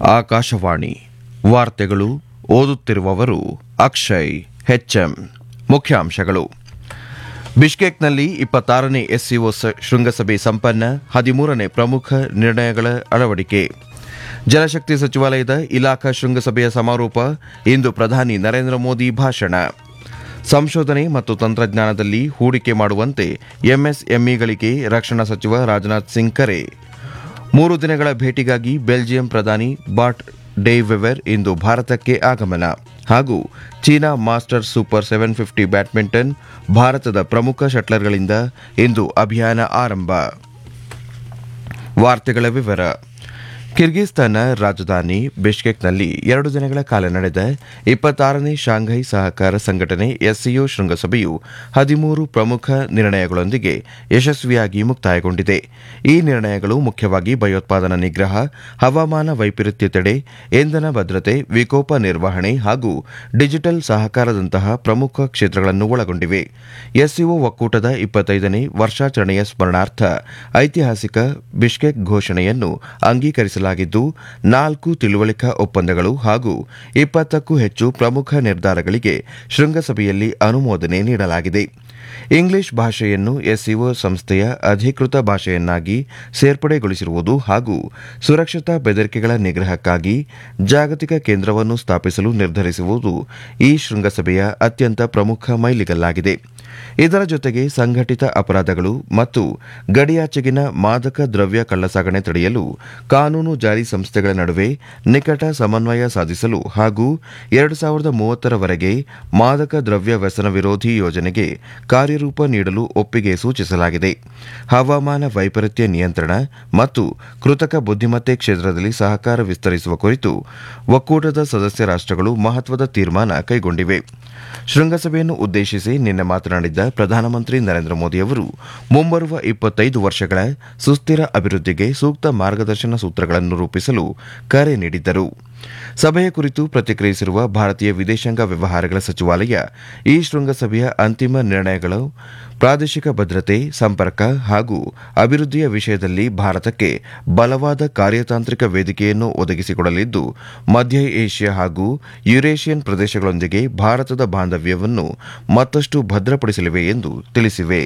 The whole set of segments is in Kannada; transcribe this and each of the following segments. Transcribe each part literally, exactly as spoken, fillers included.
ಆಕಾಶವಾಣಿ ವಾರ್ತೆಗಳು ಓದುತ್ತಿರುವವರು ಅಕ್ಷಯ್ ಹೆಚ್ಎಂ. ಮುಖ್ಯಾಂಶಗಳು: ಬಿಷ್ಕೇಕ್ನಲ್ಲಿ ಇಪ್ಪತ್ತಾರನೇ ಎಸ್ಸಿಒ ಶೃಂಗಸಭೆ ಸಂಪನ್ನ, ಹದಿಮೂರನೇ ಪ್ರಮುಖ ನಿರ್ಣಯಗಳ ಅಳವಡಿಕೆ. ಜಲಶಕ್ತಿ ಸಚಿವಾಲಯದ ಇಲಾಖಾ ಶೃಂಗಸಭೆಯ ಸಮಾರೋಪ, ಇಂದು ಪ್ರಧಾನಿ ನರೇಂದ್ರ ಮೋದಿ ಭಾಷಣ. ಸಂಶೋಧನೆ ಮತ್ತು ತಂತ್ರಜ್ಞಾನದಲ್ಲಿ ಹೂಡಿಕೆ ಮಾಡುವಂತೆ ಎಂಎಸ್ಎಂಇಗಳಿಗೆ ರಕ್ಷಣಾ ಸಚಿವ ರಾಜನಾಥ್ ಸಿಂಗ್ ಕರೆ. ಮೂರು ದಿನಗಳ ಭೇಟಿಗಾಗಿ ಬೆಲ್ಜಿಯಂ ಪ್ರಧಾನಿ ಬಾಟ್ ಡೆ ವೆವೆರ್ ಇಂದು ಭಾರತಕ್ಕೆ ಆಗಮನ. ಹಾಗೂ China master super seven fifty badminton, ಭಾರತದ ಪ್ರಮುಖ ಶಟ್ಲರ್ಗಳಿಂದ ಇಂದು ಅಭಿಯಾನ ಆರಂಭ. ವಾರ್ತೆಗಳ ವಿವರ. ಕಿರ್ಗಿಸ್ತಾನ ರಾಜಧಾನಿ ಬಿಷ್ಕೇಕ್ನಲ್ಲಿ ಎರಡು ದಿನಗಳ ಕಾಲ ನಡೆದ ಇಪ್ಪತ್ತಾರನೇ ಶಾಂಘೈ ಸಹಕಾರ ಸಂಘಟನೆ ಎಸ್ಸಿಒ ಶೃಂಗಸಭೆಯು ಹದಿಮೂರು ಪ್ರಮುಖ ನಿರ್ಣಯಗಳೊಂದಿಗೆ ಯಶಸ್ವಿಯಾಗಿ ಮುಕ್ತಾಯಗೊಂಡಿದೆ. ಈ ನಿರ್ಣಯಗಳು ಮುಖ್ಯವಾಗಿ ಭಯೋತ್ಪಾದನಾ ನಿಗ್ರಹ, ಹವಾಮಾನ ವೈಪರೀತ್ಯ ತಡೆ, ಇಂಧನ ಭದ್ರತೆ, ವಿಕೋಪ ನಿರ್ವಹಣೆ ಹಾಗೂ ಡಿಜಿಟಲ್ ಸಹಕಾರದಂತಹ ಪ್ರಮುಖ ಕ್ಷೇತ್ರಗಳನ್ನು ಒಳಗೊಂಡಿವೆ. ಎಸ್ಸಿಒ ಒಕ್ಕೂಟದ ಇಪ್ಪತ್ತೈದನೇ ವರ್ಷಾಚರಣೆಯ ಸ್ಮರಣಾರ್ಥ ಐತಿಹಾಸಿಕ ಬಿಷ್ಕೇಕ್ ಘೋಷಣೆಯನ್ನು ಅಂಗೀಕರಿಸಲಾಗಿದೆ. ನಾಲ್ಕು ತಿಳುವಳಿಕಾ ಒಪ್ಪಂದಗಳು ಹಾಗೂ ಇಪ್ಪತ್ತಕ್ಕೂ ಹೆಚ್ಚು ಪ್ರಮುಖ ನಿರ್ಧಾರಗಳಿಗೆ ಶೃಂಗಸಭೆಯಲ್ಲಿ ಅನುಮೋದನೆ ನೀಡಲಾಗಿದೆ. ಇಂಗ್ಲಿಷ್ ಭಾಷೆಯನ್ನು ಎಸ್ಸಿಒ ಸಂಸ್ಥೆಯ ಅಧಿಕೃತ ಭಾಷೆಯನ್ನಾಗಿ ಸೇರ್ಪಡೆಗೊಳಿಸಿರುವುದು ಹಾಗೂ ಸುರಕ್ಷತಾ ಬೆದರಿಕೆಗಳ ನಿಗ್ರಹಕ್ಕಾಗಿ ಜಾಗತಿಕ ಕೇಂದ್ರವನ್ನು ಸ್ಥಾಪಿಸಲು ನಿರ್ಧರಿಸುವುದು ಈ ಶೃಂಗಸಭೆಯ ಅತ್ಯಂತ ಪ್ರಮುಖ ಮೈಲಿಗಲ್ಲಾಗಿದೆ. ಇದರ ಜೊತೆಗೆ ಸಂಘಟಿತ ಅಪರಾಧಗಳು ಮತ್ತು ಗಡಿಯಾಚೆಗಿನ ಮಾದಕ ದ್ರವ್ಯ ಕಳ್ಳಸಾಗಣೆ ತಡೆಯಲು ಕಾನೂನು ಜಾರಿ ಸಂಸ್ಥೆಗಳ ನಡುವೆ ನಿಕಟ ಸಮನ್ವಯ ಸಾಧಿಸಲು ಹಾಗೂ ಎರಡು ಸಾವಿರದ ಮೂವತ್ತರವರೆಗೆ ಮಾದಕ ದ್ರವ್ಯ ವ್ಯಸನ ವಿರೋಧಿ ಯೋಜನೆಗೆ ಕಾರ್ಯರೂಪ ನೀಡಲು ಒಪ್ಪಿಗೆ ಸೂಚಿಸಲಾಗಿದೆ. ಹವಾಮಾನ ವೈಪರೀತ್ಯ ನಿಯಂತ್ರಣ ಮತ್ತು ಕೃತಕ ಬುದ್ದಿಮತ್ತೆ ಕ್ಷೇತ್ರದಲ್ಲಿ ಸಹಕಾರ ವಿಸ್ತರಿಸುವ ಕುರಿತು ಒಕ್ಕೂಟದ ಸದಸ್ಯ ರಾಷ್ಟಗಳು ಮಹತ್ವದ ತೀರ್ಮಾನ ಕೈಗೊಂಡಿವೆ. ಶೃಂಗಸಭೆಯನ್ನು ಉದ್ದೇಶಿಸಿ ನಿನ್ನೆ ಮಾತನಾಡಿದ್ದ ಪ್ರಧಾನಮಂತ್ರಿ ನರೇಂದ್ರ ಮೋದಿ ಅವರು ಮುಂಬರುವ ಇಪ್ಪತ್ತೈದು ವರ್ಷಗಳ ಸುಸ್ಥಿರ ಅಭಿವೃದ್ಧಿಗೆ ಸೂಕ್ತ ಮಾರ್ಗದರ್ಶನ ಸೂತ್ರಗಳನ್ನು ರೂಪಿಸಲು ಕರೆ ನೀಡಿದ್ದರು. ಸಭೆಯ ಕುರಿತು ಪ್ರತಿಕ್ರಿಯಿಸಿರುವ ಭಾರತೀಯ ವಿದೇಶಾಂಗ ವ್ಯವಹಾರಗಳ ಸಚಿವಾಲಯ, ಈ ಶೃಂಗಸಭೆಯ ಅಂತಿಮ ನಿರ್ಣಯಗಳು ಪ್ರಾದೇಶಿಕ ಭದ್ರತೆ, ಸಂಪರ್ಕ ಹಾಗೂ ಅಭಿವೃದ್ಧಿಯ ವಿಷಯದಲ್ಲಿ ಭಾರತಕ್ಕೆ ಬಲವಾದ ಕಾರ್ಯತಾಂತ್ರಿಕ ವೇದಿಕೆಯನ್ನು ಒದಗಿಸಿಕೊಡಲಿದ್ದು, ಮಧ್ಯ ಏಷ್ಯಾ ಹಾಗೂ ಯುರೇಷಿಯನ್ ಪ್ರದೇಶಗಳೊಂದಿಗೆ ಭಾರತದ ಬಾಂಧವ್ಯವನ್ನು ಮತ್ತಷ್ಟು ಭದ್ರಪಡಿಸಲಿವೆ ಎಂದು ತಿಳಿಸಿವೆ.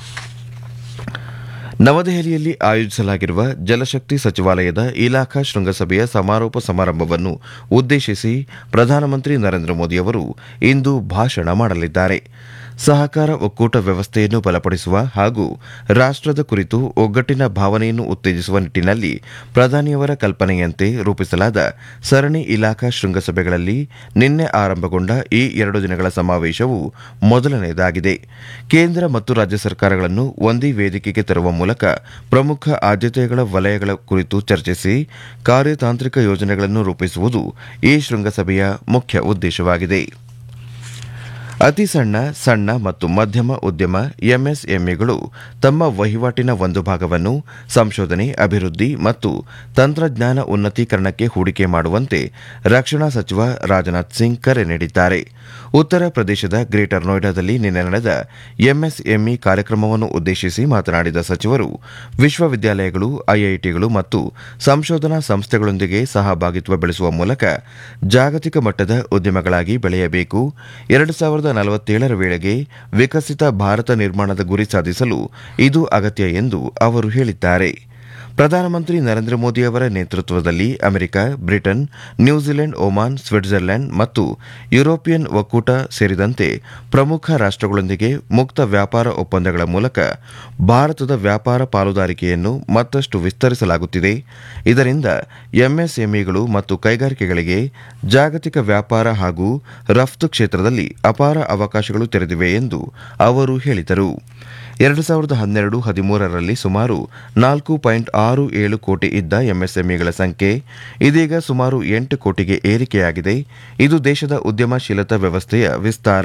ನವದೆಹಲಿಯಲ್ಲಿ ಆಯೋಜಿಸಲಾಗಿರುವ ಜಲಶಕ್ತಿ ಸಚಿವಾಲಯದ ಇಲಾಖಾ ಶೃಂಗಸಭೆಯ ಸಮಾರೋಪ ಸಮಾರಂಭವನ್ನು ಉದ್ದೇಶಿಸಿ ಪ್ರಧಾನಮಂತ್ರಿ ನರೇಂದ್ರ ಮೋದಿ ಅವರು ಇಂದು ಭಾಷಣ ಮಾಡಲಿದ್ದಾರೆ. ಸಹಕಾರ ಒಕ್ಕೂಟ ವ್ಯವಸ್ಥೆಯನ್ನು ಬಲಪಡಿಸುವ ಹಾಗೂ ರಾಷ್ಟದ ಕುರಿತು ಒಗ್ಗಟ್ಟಿನ ಭಾವನೆಯನ್ನು ಉತ್ತೇಜಿಸುವ ನಿಟ್ಟಿನಲ್ಲಿ ಪ್ರಧಾನಿಯವರ ಕಲ್ಪನೆಯಂತೆ ರೂಪಿಸಲಾದ ಸರಣಿ ಇಲಾಖಾ ಶೃಂಗಸಭೆಗಳಲ್ಲಿ ನಿನ್ನೆ ಆರಂಭಗೊಂಡ ಈ ಎರಡು ದಿನಗಳ ಸಮಾವೇಶವು ಮೊದಲನೆಯದಾಗಿದೆ. ಕೇಂದ್ರ ಮತ್ತು ರಾಜ್ಯ ಸರ್ಕಾರಗಳನ್ನು ಒಂದೇ ವೇದಿಕೆಗೆ ತರುವ ಮೂಲಕ ಪ್ರಮುಖ ಆದ್ಯತೆಗಳ ವಲಯಗಳ ಕುರಿತು ಚರ್ಚಿಸಿ ಕಾರ್ಯತಾಂತ್ರಿಕ ಯೋಜನೆಗಳನ್ನು ರೂಪಿಸುವುದು ಈ ಶೃಂಗಸಭೆಯ ಮುಖ್ಯ ಉದ್ದೇಶವಾಗಿದೆ. ಅತಿ ಸಣ್ಣ, ಸಣ್ಣ ಮತ್ತು ಮಧ್ಯಮ ಉದ್ಯಮ ಎಂಎಸ್ಎಂಇಗಳು ತಮ್ಮ ವಹಿವಾಟಿನ ಒಂದು ಭಾಗವನ್ನು ಸಂಶೋಧನೆ, ಅಭಿವೃದ್ಧಿ ಮತ್ತು ತಂತ್ರಜ್ಞಾನ ಉನ್ನತೀಕರಣಕ್ಕೆ ಹೂಡಿಕೆ ಮಾಡುವಂತೆ ರಕ್ಷಣಾ ಸಚಿವ ರಾಜನಾಥ್ ಸಿಂಗ್ ಕರೆ ನೀಡಿದ್ದಾರೆ. ಉತ್ತರ ಪ್ರದೇಶದ ಗ್ರೇಟರ್ ನೋಯ್ಡಾದಲ್ಲಿ ನಿನ್ನೆ ನಡೆದ ಎಂಎಸ್ಎಂಇ ಕಾರ್ಯಕ್ರಮವನ್ನು ಉದ್ದೇಶಿಸಿ ಮಾತನಾಡಿದ ಸಚಿವರು, ವಿಶ್ವವಿದ್ಯಾಲಯಗಳು, ಐಐಟಿಗಳು ಮತ್ತು ಸಂಶೋಧನಾ ಸಂಸ್ಥೆಗಳೊಂದಿಗೆ ಸಹಭಾಗಿತ್ವ ಬೆಳೆಸುವ ಮೂಲಕ ಜಾಗತಿಕ ಮಟ್ಟದ ಉದ್ಯಮಗಳಾಗಿ ಬೆಳೆಯಬೇಕು. ಎರಡು ಸಾವಿರದ ನಲವತ್ತೇಳರ ವೇಳೆಗೆ ವಿಕಸಿತ ಭಾರತ ನಿರ್ಮಾಣದ ಗುರಿ ಸಾಧಿಸಲು ಇದು ಅಗತ್ಯ ಎಂದು ಅವರು ಹೇಳಿದ್ದಾರೆ. ಪ್ರಧಾನಮಂತ್ರಿ ನರೇಂದ್ರ ಮೋದಿ ಅವರ ನೇತೃತ್ವದಲ್ಲಿ America, Britain, New Zealand, Oman, Switzerland ಮತ್ತು ಯುರೋಪಿಯನ್ ಒಕ್ಕೂಟ ಸೇರಿದಂತೆ ಪ್ರಮುಖ ರಾಷ್ಟಗಳೊಂದಿಗೆ ಮುಕ್ತ ವ್ಯಾಪಾರ ಒಪ್ಪಂದಗಳ ಮೂಲಕ ಭಾರತದ ವ್ಯಾಪಾರ ಪಾಲುದಾರಿಕೆಯನ್ನು ಮತ್ತಷ್ಟು ವಿಸ್ತರಿಸಲಾಗುತ್ತಿದೆ. ಇದರಿಂದ ಎಂಎಸ್ಎಂಇಗಳು ಮತ್ತು ಕೈಗಾರಿಕೆಗಳಿಗೆ ಜಾಗತಿಕ ವ್ಯಾಪಾರ ಹಾಗೂ ರಫ್ತು ಕ್ಷೇತ್ರದಲ್ಲಿ ಅಪಾರ ಅವಕಾಶಗಳು ತೆರೆದಿವೆ ಎಂದು ಅವರು ಹೇಳಿದರು. ಎರಡು ಸಾವಿರದ ಹನ್ನೆರಡು ಹದಿಮೂರರಲ್ಲಿ ಸುಮಾರು ನಾಲ್ಕು ಪಾಯಿಂಟ್ ಆರು ಏಳು ಕೋಟಿ ಇದ್ದ ಎಂಎಸ್ಎಂಇಗಳ ಸಂಖ್ಯೆ ಇದೀಗ ಸುಮಾರು ಎಂಟು ಕೋಟಿಗೆ ಏರಿಕೆಯಾಗಿದೆ. ಇದು ದೇಶದ ಉದ್ಯಮಶೀಲತಾ ವ್ಯವಸ್ಥೆಯ ವಿಸ್ತಾರ